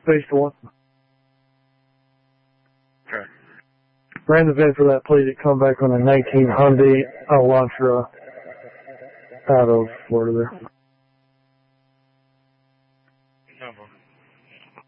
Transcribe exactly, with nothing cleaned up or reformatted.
Base one. Okay. Ran the V I N for that plate. It come back on a nineteen Hyundai Elantra out of Florida there.